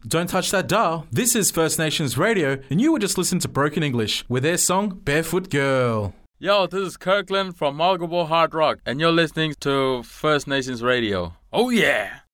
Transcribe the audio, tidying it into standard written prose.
Don't touch that dial. This is First Nations Radio, and you were just listening to Broken English with their song Barefoot Girl. Yo, this is Kirkland from Mulgable Hard Rock, and you're listening to First Nations Radio. Oh yeah!